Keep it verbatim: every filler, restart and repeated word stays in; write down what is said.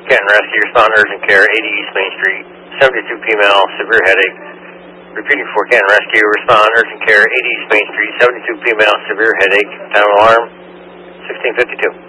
Canton Rescue, respond urgent care, eighty East Main Street, seventy-two female, severe headache. Repeating for Canton Rescue, respond urgent care, eighty East Main Street, seventy-two female, severe headache. Time of alarm, sixteen fifty-two.